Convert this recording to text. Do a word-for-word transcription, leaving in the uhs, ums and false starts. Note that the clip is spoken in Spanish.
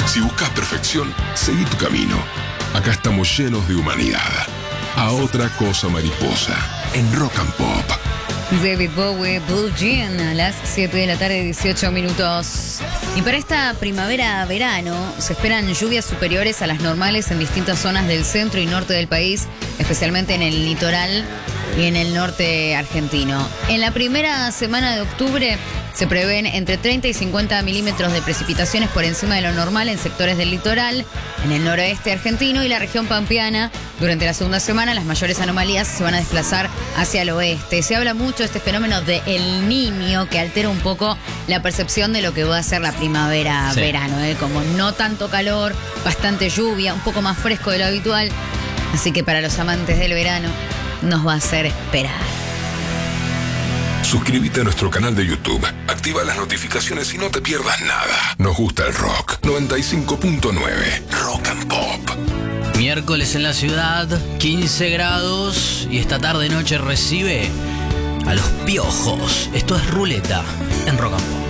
Si buscas perfección, seguí tu camino. Acá estamos llenos de humanidad. A otra cosa mariposa, en Rock and Pop. David Bowie, Blue Jean, a las siete de la tarde, dieciocho minutos. Y para esta primavera-verano se esperan lluvias superiores a las normales en distintas zonas del centro y norte del país, especialmente en el litoral y en el norte argentino. En la primera semana de octubre se prevén entre treinta y cincuenta milímetros de precipitaciones por encima de lo normal en sectores del litoral, en el noroeste argentino y la región pampeana. Durante la segunda semana las mayores anomalías se van a desplazar hacia el oeste. Se habla mucho de este fenómeno de El Niño que altera un poco la percepción de lo que va a ser la primavera-verano, sí. ¿eh? Como no tanto calor, bastante lluvia, un poco más fresco de lo habitual. Así que para los amantes del verano nos va a hacer esperar. Suscríbete a nuestro canal de YouTube, activa las notificaciones y no te pierdas nada. Nos gusta el rock. noventa y cinco punto nueve Rock and Pop. Miércoles en la ciudad, quince grados y esta tarde noche recibe a los Piojos. Esto es Ruleta en Rock and Pop.